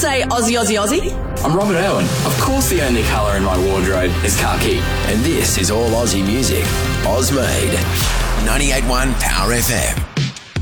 say Aussie, Aussie, Aussie? I'm Robert Irwin. Of course the only colour in my wardrobe is khaki. And this is all Aussie music. Oz Made. 98.1 Power FM.